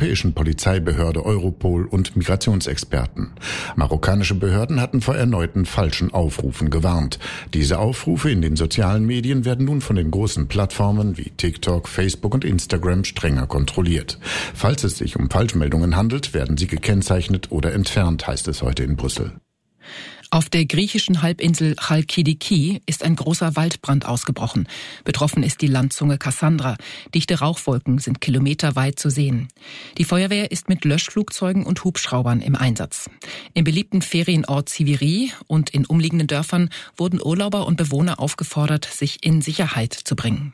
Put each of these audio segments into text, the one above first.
europäischen Polizeibehörde Europol und Migrationsexperten. Marokkanische Behörden hatten vor erneuten falschen Aufrufen gewarnt. Diese Aufrufe in den sozialen Medien werden nun von den großen Plattformen wie TikTok, Facebook und Instagram strenger kontrolliert. Falls es sich um Falschmeldungen handelt, werden sie gekennzeichnet oder entfernt, heißt es heute in Brüssel. Auf der griechischen Halbinsel Chalkidiki ist ein großer Waldbrand ausgebrochen. Betroffen ist die Landzunge Kassandra. Dichte Rauchwolken sind kilometerweit zu sehen. Die Feuerwehr ist mit Löschflugzeugen und Hubschraubern im Einsatz. Im beliebten Ferienort Siviri und in umliegenden Dörfern wurden Urlauber und Bewohner aufgefordert, sich in Sicherheit zu bringen.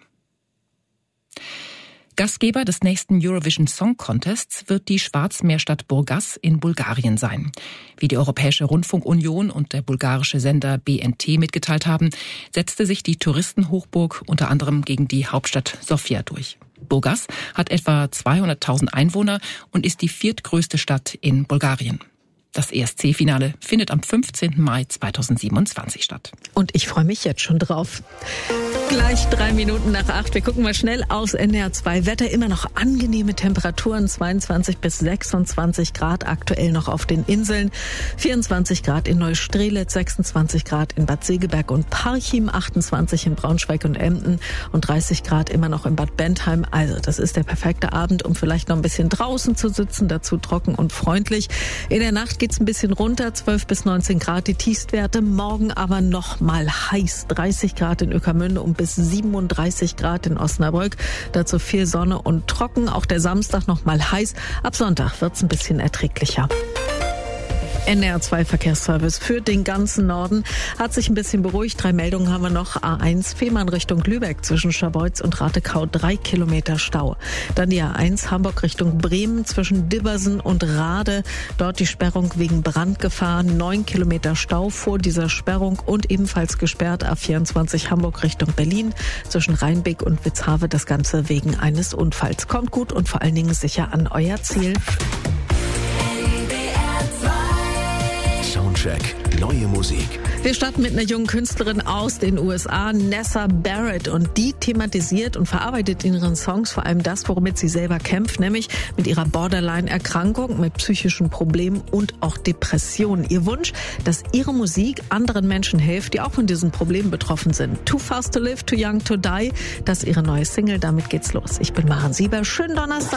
Gastgeber des nächsten Eurovision Song Contests wird die Schwarzmeerstadt Burgas in Bulgarien sein. Wie die Europäische Rundfunkunion und der bulgarische Sender BNT mitgeteilt haben, setzte sich die Touristenhochburg unter anderem gegen die Hauptstadt Sofia durch. Burgas hat etwa 200.000 Einwohner und ist die viertgrößte Stadt in Bulgarien. Das ESC-Finale findet am 15. Mai 2027 statt. Und ich freue mich jetzt schon drauf. Gleich 3 Minuten nach 8. Wir gucken mal schnell aufs NDR 2. Wetter, immer noch angenehme Temperaturen, 22 bis 26 Grad aktuell noch auf den Inseln, 24 Grad in Neustrelitz, 26 Grad in Bad Segeberg und Parchim, 28 in Braunschweig und Emden und 30 Grad immer noch in Bad Bentheim. Also das ist der perfekte Abend, um vielleicht noch ein bisschen draußen zu sitzen, dazu trocken und freundlich. In der Nacht geht's ein bisschen runter, 12 bis 19 Grad die Tiefstwerte, morgen aber noch mal heiß, 30 Grad in Ueckermünde und bis 37 Grad in Osnabrück. Dazu viel Sonne und trocken. Auch der Samstag noch mal heiß. Ab Sonntag wird's ein bisschen erträglicher. NDR 2 Verkehrsservice für den ganzen Norden hat sich ein bisschen beruhigt. 3 Meldungen haben wir noch. A1 Fehmarn Richtung Lübeck zwischen Scharbeutz und Ratekau 3 Kilometer Stau. Dann die A1 Hamburg Richtung Bremen zwischen Diversen und Rade. Dort die Sperrung wegen Brandgefahr. 9 Kilometer Stau vor dieser Sperrung und ebenfalls gesperrt A24 Hamburg Richtung Berlin zwischen Rheinbeck und Witzhave. Das Ganze wegen eines Unfalls. Kommt gut und vor allen Dingen sicher an euer Ziel. Soundcheck. Neue Musik. Wir starten mit einer jungen Künstlerin aus den USA, Nessa Barrett. Und die thematisiert und verarbeitet in ihren Songs vor allem das, womit sie selber kämpft, nämlich mit ihrer Borderline-Erkrankung, mit psychischen Problemen und auch Depressionen. Ihr Wunsch, dass ihre Musik anderen Menschen hilft, die auch von diesen Problemen betroffen sind. Too Fast to Live, Too Young to Die, das ist ihre neue Single. Damit geht's los. Ich bin Maren Sieber. Schönen Donnerstag.